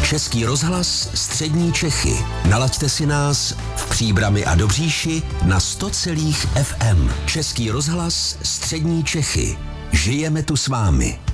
Český rozhlas Střední Čechy. Nalaďte si nás v Příbrami a Dobříši na 100,FM. Český rozhlas Střední Čechy. Žijeme tu s vámi.